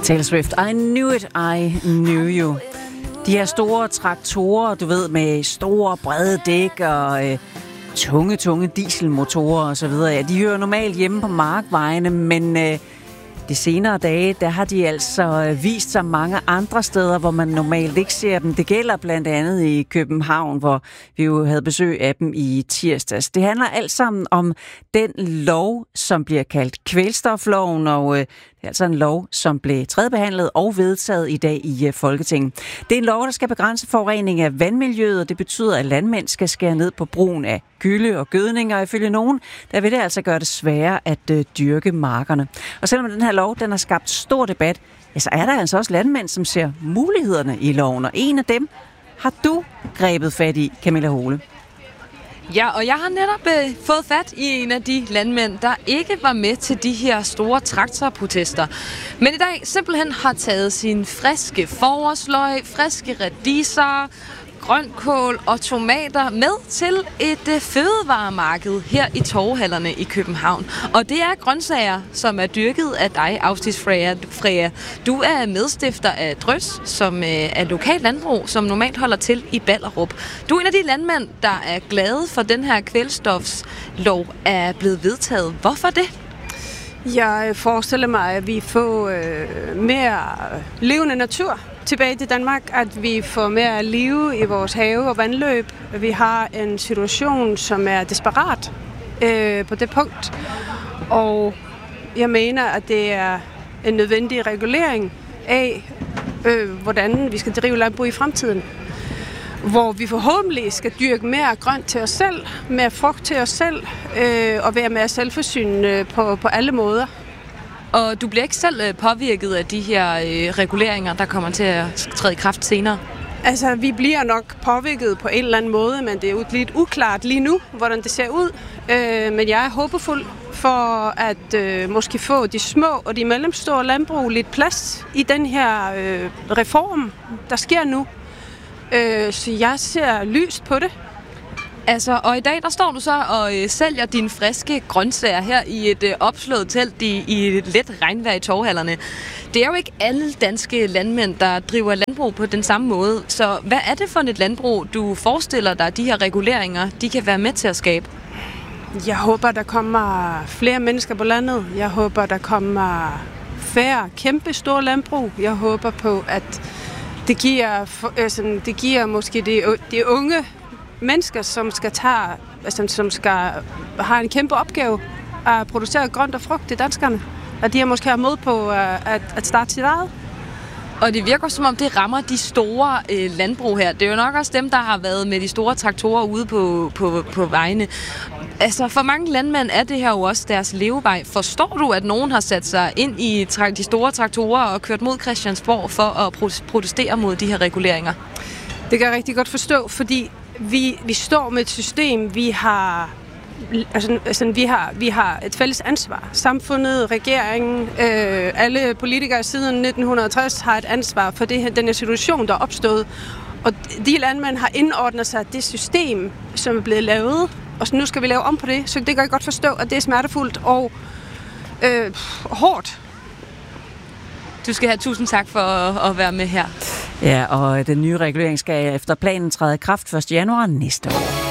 Taylor Swift, I knew it, I knew you. De her store traktorer, du ved, med store, brede dæk og tunge dieselmotorer og så videre. Ja, de hører normalt hjemme på markvejene, men de senere dage, der har de altså vist sig mange andre steder, hvor man normalt ikke ser dem. Det gælder blandt andet i København, hvor vi jo havde besøg af dem i tirsdags. Det handler alt sammen om den lov, som bliver kaldt kvælstofloven, og det er altså en lov, som blev tredjebehandlet og vedtaget i dag i Folketinget. Det er en lov, der skal begrænse forurening af vandmiljøet, og det betyder, at landmænd skal skære ned på brugen af gylle og gødning, og ifølge nogen, der vil det altså gøre det sværere at dyrke markerne. Og selvom den her lov, den har skabt stor debat, ja, så er der altså også landmænd, som ser mulighederne i loven, og en af dem har du grebet fat i, Camilla Hole. Ja, og jeg har netop fået fat i en af de landmænd, der ikke var med til de her store traktorprotester, men i dag simpelthen har taget sin friske forårsløg, friske radiser, grønkål og tomater med til et fødevaremarked her i torvehallerne i København. Og det er grøntsager, som er dyrket af dig, Afstis Freja. Du er medstifter af Drøs, som er lokalt landbrug, som normalt holder til i Ballerup. Du er en af de landmænd, der er glade for den her kvælstofslov er blevet vedtaget. Hvorfor det? Jeg forestiller mig, at vi får mere levende natur tilbage til Danmark, at vi får mere liv i vores have og vandløb. Vi har en situation, som er desperat på det punkt, og jeg mener, at det er en nødvendig regulering af, hvordan vi skal drive landbrug i fremtiden, hvor vi forhåbentlig skal dyrke mere grønt til os selv, mere frugt til os selv, og være mere selvforsynende på alle måder. Og du bliver ikke selv påvirket af de her reguleringer, der kommer til at træde i kraft senere? Altså, vi bliver nok påvirket på en eller anden måde, men det er lidt uklart lige nu, hvordan det ser ud. Men jeg er håbefuld for at måske få de små og de mellemstore landbrug lidt plads i den her reform, der sker nu. Så jeg ser lyst på det. Altså, og i dag der står du så og sælger dine friske grøntsager her i et opslået telt i et let regnvejr i torvehallerne. Det er jo ikke alle danske landmænd, der driver landbrug på den samme måde. Så hvad er det for et landbrug, du forestiller dig, de her reguleringer, de kan være med til at skabe? Jeg håber, der kommer flere mennesker på landet. Jeg håber, der kommer færre kæmpe store landbrug. Jeg håber på, at det giver måske de unge mennesker, som skal have en kæmpe opgave at producere grønt og frugt til danskerne. At de har måske har mod på at starte sit eget. Og det virker som om, det rammer de store landbrug her. Det er jo nok også dem, der har været med de store traktorer ude på vejene. Altså, for mange landmænd er det her jo også deres levevej. Forstår du, at nogen har sat sig ind i de store traktorer og kørt mod Christiansborg for at protestere mod de her reguleringer? Det kan jeg rigtig godt forstå, fordi vi står med et system, vi har et fælles ansvar. Samfundet, regeringen, alle politikere siden 1960 har et ansvar for den her situation, der er opstået. Og de landmænd har indordnet sig det system, som er blevet lavet, og så nu skal vi lave om på det. Så det kan jeg godt forstå, at det er smertefuldt og hårdt. Du skal have tusind tak for at være med her. Ja, og den nye regulering skal efter planen træde i kraft 1. januar næste år.